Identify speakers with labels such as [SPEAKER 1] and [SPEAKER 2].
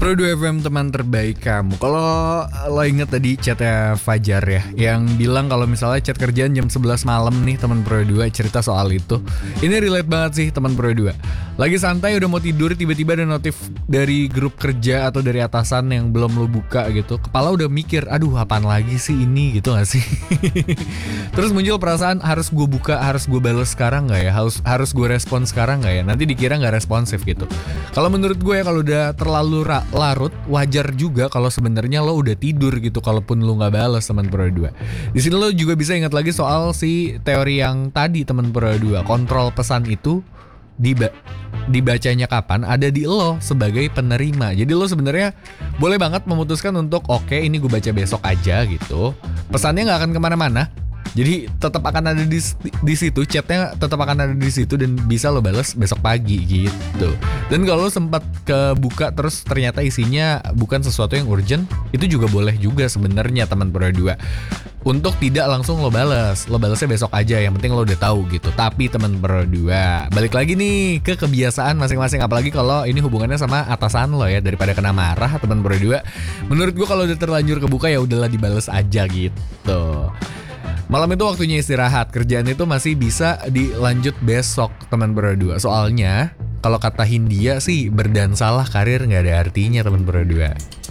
[SPEAKER 1] Pro 2 FM teman terbaik kamu. Kalau lo inget tadi chatnya Fajar ya, yang bilang kalau misalnya chat kerjaan jam 11 malam nih teman Pro 2 cerita soal itu. Ini relate banget sih teman Pro 2. Lagi santai udah mau tidur, tiba-tiba ada notif dari grup kerja atau dari atasan yang belum lo buka gitu. Kepala udah mikir, aduh apaan lagi sih ini gitu gak sih? Terus muncul perasaan harus gue buka, harus gue bales sekarang gak ya? Harus gue respon sekarang gak ya? Nanti dikira gak responsif gitu. Kalau menurut gue ya, kalau udah terlalu larut, wajar juga kalau sebenarnya lo udah tidur gitu kalaupun lo nggak balas teman Pro 2. Di sini lo juga bisa ingat lagi soal si teori yang tadi teman Pro 2. Kontrol pesan itu dibacanya kapan ada di lo sebagai penerima. Jadi lo sebenarnya boleh banget memutuskan untuk oke, ini gue baca besok aja gitu. Pesannya nggak akan kemana-mana. Jadi tetap akan ada di situ, chatnya tetap akan ada di situ dan bisa lo balas besok pagi gitu. Dan kalau lo sempat kebuka terus ternyata isinya bukan sesuatu yang urgent, itu juga boleh juga sebenarnya teman Pro 2. Untuk tidak langsung lo balasnya besok aja, yang penting lo udah tahu gitu. Tapi teman Pro 2, balik lagi nih ke kebiasaan masing-masing, apalagi kalau ini hubungannya sama atasan lo ya, daripada kena marah teman Pro 2. Menurut gue kalau udah terlanjur kebuka ya udahlah dibales aja gitu. Malam itu waktunya istirahat, kerjaan itu masih bisa dilanjut besok teman Pro 2. Soalnya kalau kata Hindia sih berdansalah karir nggak ada artinya teman Pro 2.